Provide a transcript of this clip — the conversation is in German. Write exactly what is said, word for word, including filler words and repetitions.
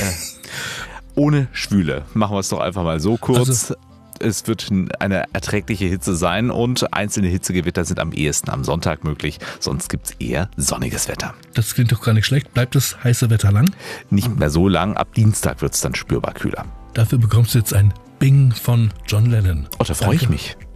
Ohne Schwüle. Machen wir es doch einfach mal so kurz. Also, es wird eine erträgliche Hitze sein und einzelne Hitzegewitter sind am ehesten am Sonntag möglich. Sonst gibt es eher sonniges Wetter. Das klingt doch gar nicht schlecht. Bleibt das heiße Wetter lang? Nicht mehr so lang. Ab Dienstag wird es dann spürbar kühler. Dafür bekommst du jetzt ein Bing von John Lennon. Oh, da freue ich mich.